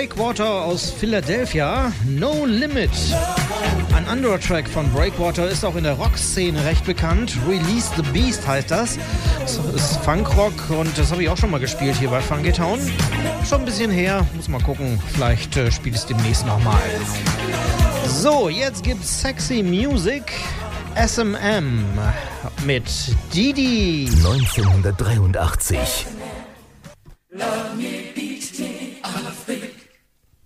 Breakwater aus Philadelphia, No Limit. Ein anderer Track von Breakwater ist auch in der Rockszene recht bekannt. Release the Beast heißt das. Das ist Funkrock und das habe ich auch schon mal gespielt hier bei Funky Town. Schon ein bisschen her, muss mal gucken, vielleicht spielt es demnächst nochmal. So, jetzt gibt's Sexy Music, SMM mit Didi. 1983. Love me.